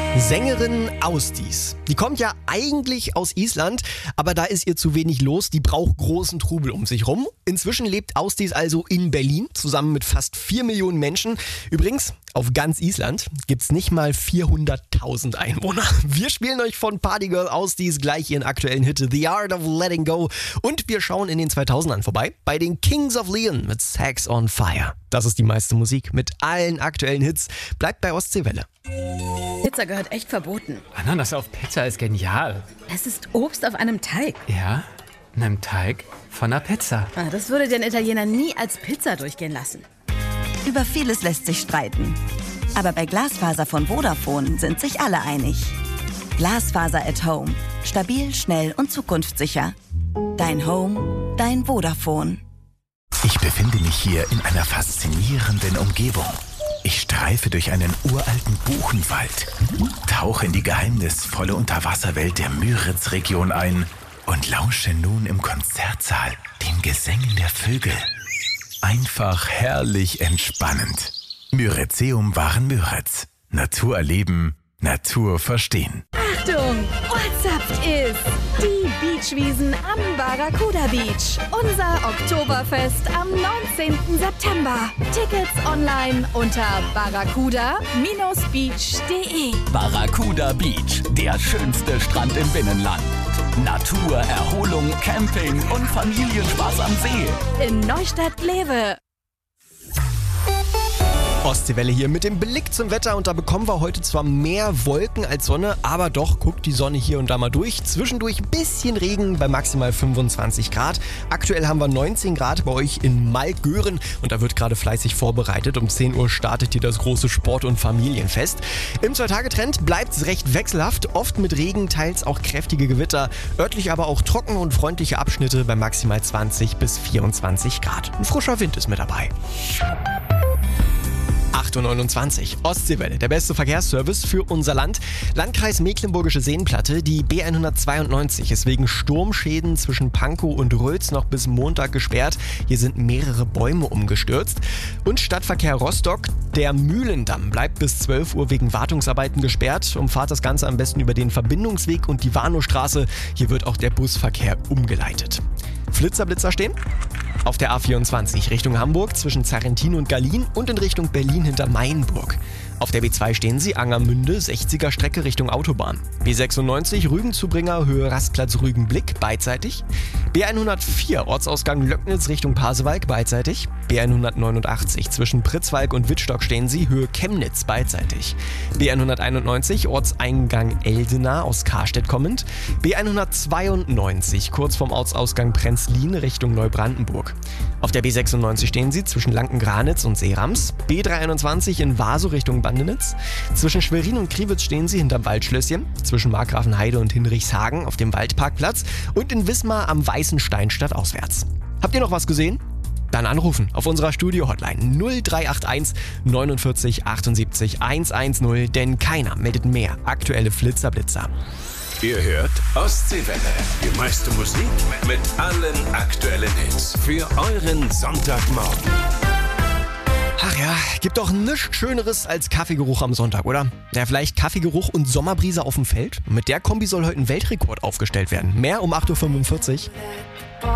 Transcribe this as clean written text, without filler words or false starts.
Sängerin Ausdis. Die kommt ja eigentlich aus Island, aber da ist ihr zu wenig los. Die braucht großen Trubel um sich rum. Inzwischen lebt Ausdis also in Berlin, zusammen mit fast 4 Millionen Menschen. Übrigens, auf ganz Island gibt's nicht mal 400.000 Einwohner. Wir spielen euch von Partygirl Ausdis gleich ihren aktuellen Hit The Art of Letting Go. Und wir schauen in den 2000ern vorbei bei den Kings of Leon mit Sex on Fire. Das ist die meiste Musik mit allen aktuellen Hits. Bleibt bei Ostseewelle. Pizza gehört echt verboten. Ananas auf Pizza ist genial. Es ist Obst auf einem Teig. Ja, einem Teig von einer Pizza. Das würde den Italiener nie als Pizza durchgehen lassen. Über vieles lässt sich streiten. Aber bei Glasfaser von Vodafone sind sich alle einig. Glasfaser at Home. Stabil, schnell und zukunftssicher. Dein Home, dein Vodafone. Ich befinde mich hier in einer faszinierenden Umgebung. Ich streife durch einen uralten Buchenwald, tauche in die geheimnisvolle Unterwasserwelt der Müritz-Region ein und lausche nun im Konzertsaal den Gesängen der Vögel. Einfach herrlich entspannend. Müritzeum waren Müritz. Natur erleben, Natur verstehen. Achtung! Ortsaft ist die Beachwiesen am Barracuda Beach. Unser Oktoberfest am 19. September. Tickets online unter barracuda-beach.de. Barracuda Beach, der schönste Strand im Binnenland. Natur, Erholung, Camping und Familienspaß am See. In Neustadt-Lewe. Ostseewelle hier mit dem Blick zum Wetter und da bekommen wir heute zwar mehr Wolken als Sonne, aber doch guckt die Sonne hier und da mal durch. Zwischendurch ein bisschen Regen bei maximal 25 Grad. Aktuell haben wir 19 Grad bei euch in Maltgören und da wird gerade fleißig vorbereitet. Um 10 Uhr startet hier das große Sport- und Familienfest. Im 2-Tage-Trend bleibt es recht wechselhaft, oft mit Regen, teils auch kräftige Gewitter, örtlich aber auch trockene und freundliche Abschnitte bei maximal 20 bis 24 Grad. Ein frischer Wind ist mit dabei. 8.29 Uhr. Ostseewelle, der beste Verkehrsservice für unser Land. Landkreis Mecklenburgische Seenplatte, die B192 ist wegen Sturmschäden zwischen Pankow und Rötz noch bis Montag gesperrt. Hier sind mehrere Bäume umgestürzt. Und Stadtverkehr Rostock, der Mühlendamm bleibt bis 12 Uhr wegen Wartungsarbeiten gesperrt. Umfahrt das Ganze am besten über den Verbindungsweg und die Warnowstraße. Hier wird auch der Busverkehr umgeleitet. Flitzerblitzer stehen? Auf der A24 Richtung Hamburg zwischen Zarrentin und Gallien und in Richtung Berlin hinter Mainburg. Auf der B2 stehen sie Angermünde, 60er Strecke Richtung Autobahn. B96 Rügenzubringer Höhe Rastplatz Rügenblick beidseitig. B104 Ortsausgang Löcknitz Richtung Pasewalk beidseitig. B189 zwischen Pritzwalk und Wittstock stehen sie Höhe Chemnitz beidseitig. B191 Ortseingang Eldena aus Karstedt kommend. B192 kurz vorm Ortsausgang Prenzlin Richtung Neubrandenburg. Auf der B96 stehen sie zwischen Lankengranitz und Seerams. B321 in Vaso Richtung Bandenitz. Zwischen Schwerin und Kriwitz stehen sie hinterm Waldschlösschen. Zwischen Markgrafenheide und Hinrichshagen auf dem Waldparkplatz. Und in Wismar am Weißenstein stadtauswärts. Habt ihr noch was gesehen? Dann anrufen auf unserer Studio-Hotline 0381 49 78 110, denn keiner meldet mehr aktuelle Flitzerblitzer. Ihr hört Ostseewelle. Die meiste Musik mit allen aktuellen Hits. Für euren Sonntagmorgen. Ach ja, gibt doch nichts Schöneres als Kaffeegeruch am Sonntag, oder? Ja, vielleicht Kaffeegeruch und Sommerbrise auf dem Feld? Und mit der Kombi soll heute ein Weltrekord aufgestellt werden. Mehr um 8.45 Uhr.